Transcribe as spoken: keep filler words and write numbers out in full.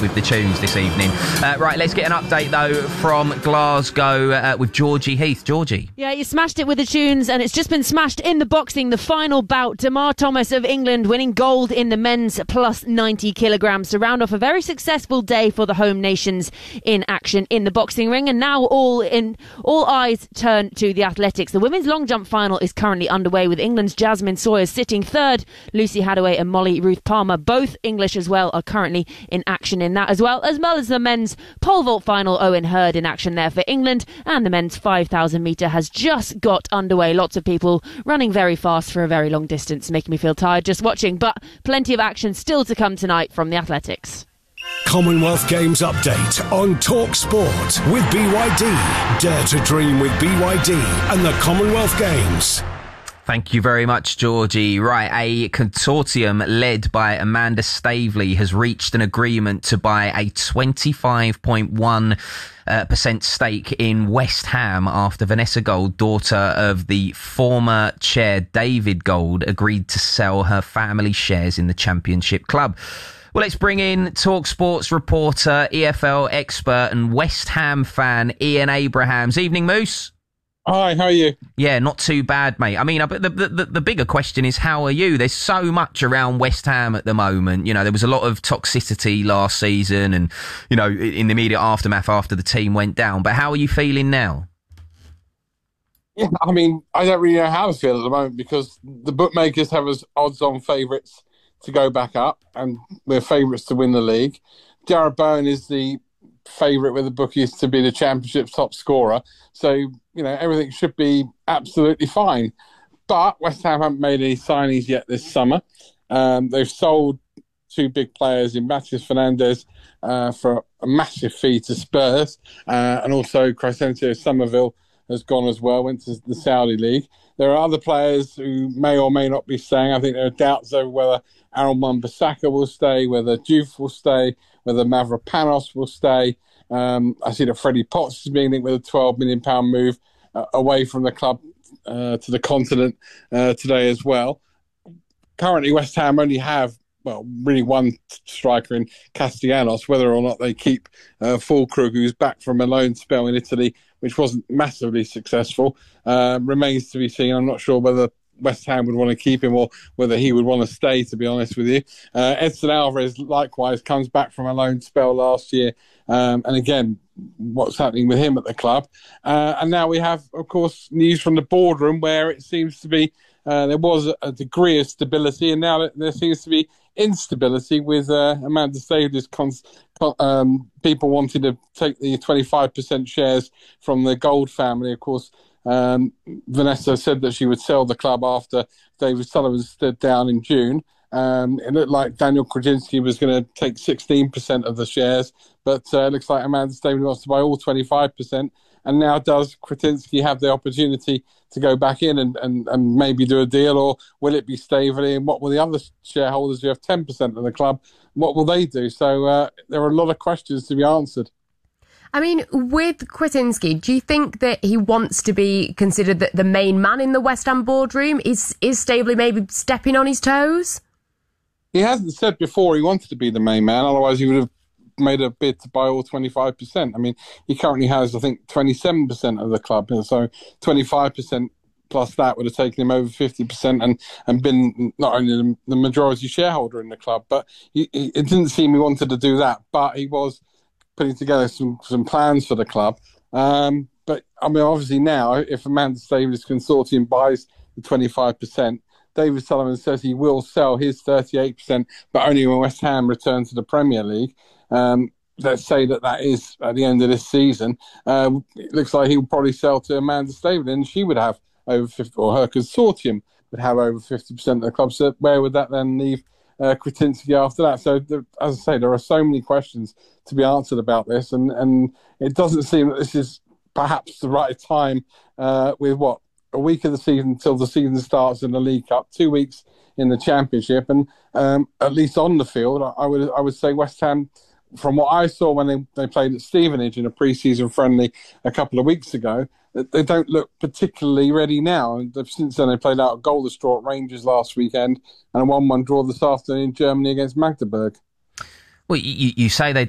with the tunes this evening. Uh, right, let's get an update, though, from Glasgow uh, with Georgie Heath. Georgie. Yeah, you smashed it with the tunes, and it's just been smashed in the boxing. The final bout, Demar Thomas of England winning gold in the men's plus ninety kilograms to round off a very successful day for the home nations in action in the boxing ring. And now all in all eyes turn to the athletics. The women's long jump final is currently underway with England's Jasmine Sawyer sitting third. Lucy Hadaway and Molly Ruth Palmer, both English as well, are currently in action in that as well, as well as the men's pole vault final. Owen Hurd in action there for England, and the men's five thousand metre has just got underway. Lots of people running very fast for a very long distance, making me feel tired just watching, but plenty of action still to come tonight from the athletics. Commonwealth Games update on Talk Sport with B Y D. Dare to dream with B Y D and the Commonwealth Games. Thank you very much, Georgie. Right, a consortium led by Amanda Staveley has reached an agreement to buy a twenty-five point one uh, percent stake in West Ham after Vanessa Gold, daughter of the former chair David Gold, agreed to sell her family shares in the Championship club. Well, let's bring in TalkSport's reporter, E F L expert and West Ham fan, Ian Abrahams. Evening, Moose. Hi, how are you? Yeah, not too bad, mate. I mean, the, the the bigger question is, how are you? There's so much around West Ham at the moment. You know, there was a lot of toxicity last season and, you know, in the immediate aftermath after the team went down. But how are you feeling now? Yeah, I mean, I don't really know how to feel at the moment because the bookmakers have us odds-on favourites to go back up and we're favourites to win the league. Jarrod Bowen is the favourite with the bookies to be the Championship's top scorer. So, you know, everything should be absolutely fine. But West Ham haven't made any signings yet this summer. Um, they've sold two big players in Matheus Fernandes uh, for a massive fee to Spurs. Uh, and also Crysencio Somerville has gone as well, went to the Saudi League. There are other players who may or may not be staying. I think there are doubts over whether Aaron Wan-Bissaka will stay, whether Diouf will stay, whether Mavropanos will stay. Um, I see that Freddie Potts is being linked with a twelve million pounds move uh, away from the club uh, to the continent uh, today as well. Currently, West Ham only have, well, really one striker in Castellanos. Whether or not they keep uh, Füllkrug, who's back from a loan spell in Italy, which wasn't massively successful, uh, remains to be seen. I'm not sure whether West Ham would want to keep him or whether he would want to stay, to be honest with you. Uh, Edson Alvarez, likewise, comes back from a loan spell last year. Um, and again, what's happening with him at the club. Uh, and now we have, of course, news from the boardroom where it seems to be uh, there was a, a degree of stability, and now there seems to be instability with uh, Amanda Staveley's cons- con- um, people wanting to take the twenty-five percent shares from the Gold family. Of course, um, Vanessa said that she would sell the club after David Sullivan stood down in June. Um, it looked like Daniel Krasinski was going to take sixteen percent of the shares, but uh, it looks like Amanda Staveley wants to buy all twenty-five percent. And now does Krasinski have the opportunity to go back in and, and, and maybe do a deal, or will it be Staveley? And what will the other shareholders who have ten percent of the club, what will they do? So uh, there are a lot of questions to be answered. I mean, with Krasinski, do you think that he wants to be considered the, the main man in the West Ham boardroom? Is, is Staveley maybe stepping on his toes? He hasn't said before he wanted to be the main man, otherwise he would have made a bid to buy all twenty-five percent. I mean, he currently has, I think, twenty-seven percent of the club, so twenty-five percent plus that would have taken him over fifty percent and, and been not only the, the majority shareholder in the club, but he, he, it didn't seem he wanted to do that, but he was putting together some, some plans for the club. Um, but, I mean, obviously now, if Amanda Staveley's consortium buys the twenty-five percent, David Sullivan says he will sell his thirty-eight percent, but only when West Ham return to the Premier League. Um, let's say that that is at the end of this season. Uh, it looks like he will probably sell to Amanda Staveley, and she would have over fifty, or her consortium would have over fifty percent of the club. So where would that then leave uh, Krasinski after that? So, there, as I say, there are so many questions to be answered about this, and, and it doesn't seem that this is perhaps the right time uh, with what? A week of the season until the season starts in the League Cup, two weeks in the Championship, and um, at least on the field, I would I would say West Ham, from what I saw when they, they played at Stevenage in a pre-season friendly a couple of weeks ago, they don't look particularly ready now. And since then, they played out a goalless draw at Rangers last weekend and a one one draw this afternoon in Germany against Magdeburg. Well, you, you say they